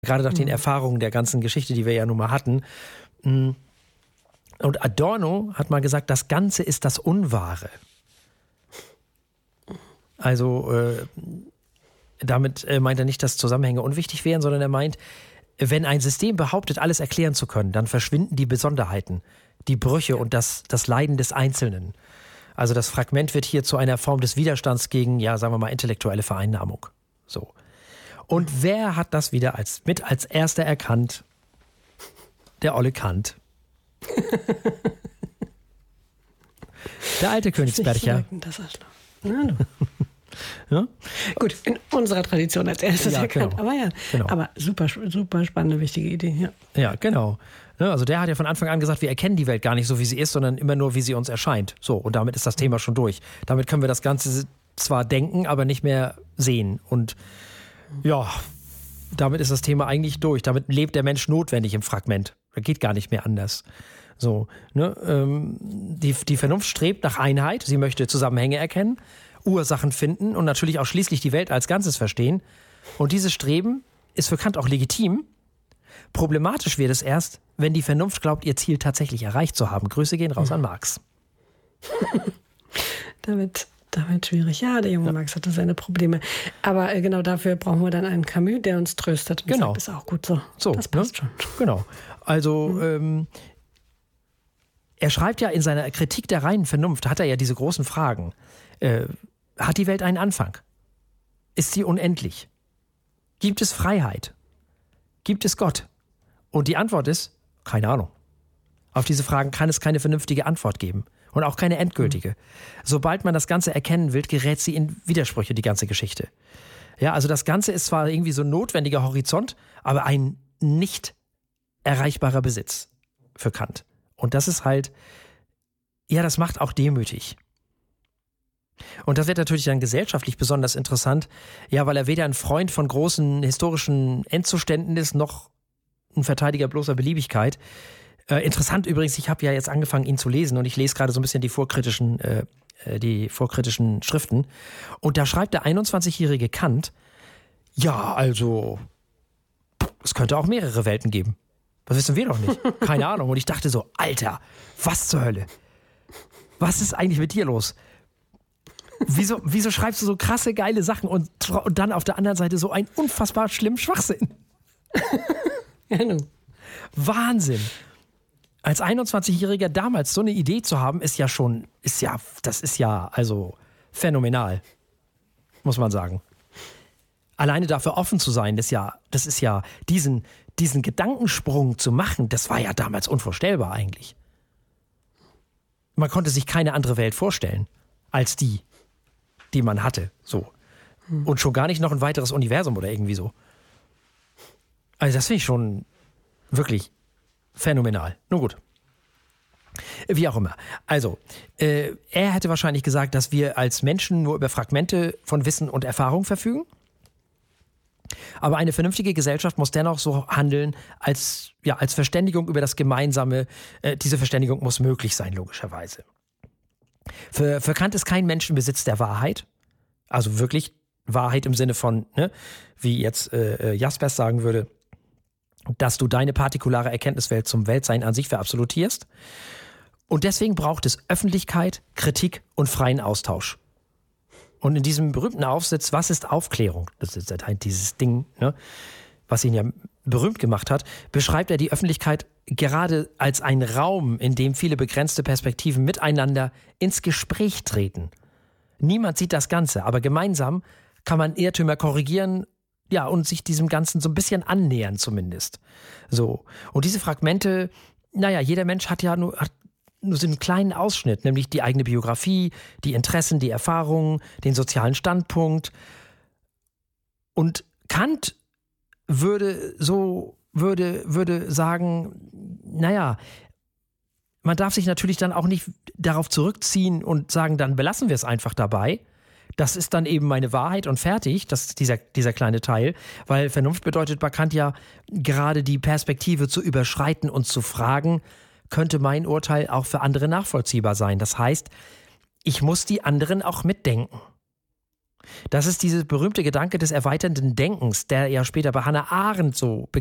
Gerade nach den Erfahrungen der ganzen Geschichte, die wir ja nun mal hatten. Und Adorno hat mal gesagt, das Ganze ist das Unwahre. Also damit meint er nicht, dass Zusammenhänge unwichtig wären, sondern er meint, wenn ein System behauptet, alles erklären zu können, dann verschwinden die Besonderheiten, die Brüche und das Leiden des Einzelnen. Also das Fragment wird hier zu einer Form des Widerstands gegen, ja, sagen wir mal, intellektuelle Vereinnahmung. So. Und wer hat das wieder als erster erkannt? Der olle Kant. Der alte Königsbercher. Ja? Gut, in unserer Tradition als erstes erkannt. Genau. Aber genau. Aber super, super spannende, wichtige Idee. Ja, genau. Also der hat ja von Anfang an gesagt, wir erkennen die Welt gar nicht so, wie sie ist, sondern immer nur, wie sie uns erscheint. So, und damit ist das Thema schon durch. Damit können wir das Ganze zwar denken, aber nicht mehr sehen. Und ja, damit ist das Thema eigentlich durch. Damit lebt der Mensch notwendig im Fragment. Das geht gar nicht mehr anders. So, ne? Die Vernunft strebt nach Einheit. Sie möchte Zusammenhänge erkennen, Ursachen finden und natürlich auch schließlich die Welt als Ganzes verstehen. Und dieses Streben ist für Kant auch legitim. Problematisch wird es erst, wenn die Vernunft glaubt, ihr Ziel tatsächlich erreicht zu haben. Grüße gehen raus an Marx. Damit schwierig. Ja, der junge Marx hatte seine Probleme. Aber genau dafür brauchen wir dann einen Camus, der uns tröstet. Und genau. Sagt, ist auch gut so. Das ne? passt schon. Genau. Also er schreibt ja in seiner Kritik der reinen Vernunft, hat er ja diese großen Fragen. Hat die Welt einen Anfang? Ist sie unendlich? Gibt es Freiheit? Gibt es Gott? Und die Antwort ist, keine Ahnung. Auf diese Fragen kann es keine vernünftige Antwort geben. Und auch keine endgültige. Sobald man das Ganze erkennen will, gerät sie in Widersprüche, die ganze Geschichte. Ja, also das Ganze ist zwar irgendwie so ein notwendiger Horizont, aber ein nicht erreichbarer Besitz für Kant. Und das ist halt, ja, das macht auch demütig. Und das wird natürlich dann gesellschaftlich besonders interessant, ja, weil er weder ein Freund von großen historischen Endzuständen ist, noch ein Verteidiger bloßer Beliebigkeit. Interessant übrigens, ich habe ja jetzt angefangen, ihn zu lesen und ich lese gerade so ein bisschen die vorkritischen Schriften. Und da schreibt der 21-jährige Kant, ja, also, es könnte auch mehrere Welten geben. Das wissen wir doch nicht. Keine Ahnung. Und ich dachte so, Alter, was zur Hölle? Was ist eigentlich mit dir los? Wieso schreibst du so krasse, geile Sachen und dann auf der anderen Seite so einen unfassbar schlimmen Schwachsinn? Wahnsinn. Als 21-Jähriger damals so eine Idee zu haben, das ist ja also phänomenal, muss man sagen. Alleine dafür offen zu sein, das ist ja diesen Gedankensprung zu machen, das war ja damals unvorstellbar eigentlich. Man konnte sich keine andere Welt vorstellen, als die man hatte, so. Und schon gar nicht noch ein weiteres Universum oder irgendwie so. Also das finde ich schon wirklich phänomenal. Nun gut. Wie auch immer. Also, er hätte wahrscheinlich gesagt, dass wir als Menschen nur über Fragmente von Wissen und Erfahrung verfügen. Aber eine vernünftige Gesellschaft muss dennoch so handeln, als Verständigung über das Gemeinsame. Diese Verständigung muss möglich sein, logischerweise. Für Kant ist kein Menschenbesitz der Wahrheit. Also wirklich Wahrheit im Sinne von, ne, wie jetzt Jaspers sagen würde, dass du deine partikulare Erkenntniswelt zum Weltsein an sich verabsolutierst. Und deswegen braucht es Öffentlichkeit, Kritik und freien Austausch. Und in diesem berühmten Aufsatz, was ist Aufklärung? Das ist halt dieses Ding, ne, was ihn ja berühmt gemacht hat, beschreibt er die Öffentlichkeit gerade als einen Raum, in dem viele begrenzte Perspektiven miteinander ins Gespräch treten. Niemand sieht das Ganze, aber gemeinsam kann man Irrtümer korrigieren, ja, und sich diesem Ganzen so ein bisschen annähern zumindest. So. Und diese Fragmente, naja, jeder Mensch hat nur so einen kleinen Ausschnitt, nämlich die eigene Biografie, die Interessen, die Erfahrungen, den sozialen Standpunkt. Und Kant würde sagen, naja, man darf sich natürlich dann auch nicht darauf zurückziehen und sagen, dann belassen wir es einfach dabei. Das ist dann eben meine Wahrheit und fertig, das ist dieser kleine Teil, weil Vernunft bedeutet bei Kant ja gerade die Perspektive zu überschreiten und zu fragen, könnte mein Urteil auch für andere nachvollziehbar sein. Das heißt, ich muss die anderen auch mitdenken. Das ist dieser berühmte Gedanke des erweiternden Denkens, der ja später bei Hannah Arendt so